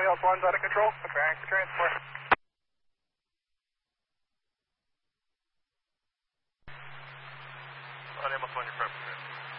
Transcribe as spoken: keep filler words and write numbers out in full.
Wales one's out of control. Preparing for transport. On Amos one, you're prepped.